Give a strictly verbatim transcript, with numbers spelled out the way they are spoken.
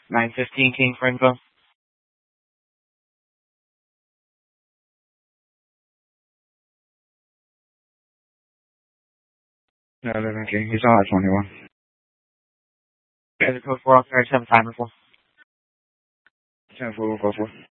nine fifteen King for info. No, eleven King. He's on at twenty-one. Okay, the code four, I'll seven time before. ten four, four four.